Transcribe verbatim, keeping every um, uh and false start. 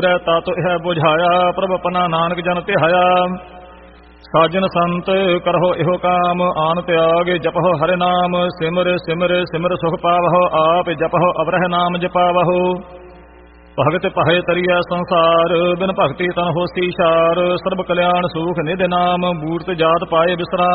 ਤਤ ਇਹ ਬੁਝਾਇਆ ਪ੍ਰਭ ਆਪਣਾ ਨਾਨਕ ਜਨ ਧਿਆਇਆ। ਸਾਜਨ ਸੰਤ ਕਰਹੁ ਇਹੋ ਕਾਮ ਆਨ ਤਿਆਗ ਜਪਹੁ ਹਰਿ ਨਾਮ ਸਿਮਰ ਸਿਮਰ ਸਿਮਰ ਸੁਖ ਪਾਵਹੁ ਆਪ ਜਪਹੁ ਅਵਰਹ ਨਾਮ ਜਪਾਵਹੁ। ਭਗਤ ਪਹੇ ਤਰੀਆ ਸੰਸਾਰ ਬਿਨ ਭਗਤੀ ਤਨ ਹੋਸੀ ਛਾਰ ਸਰਬ ਕਲਿਆਣ ਸੂਖ ਨਿਧ ਨਾਮ ਬੂਰਤ ਜਾਤ ਪਾਏ ਬਿਸਰਾ।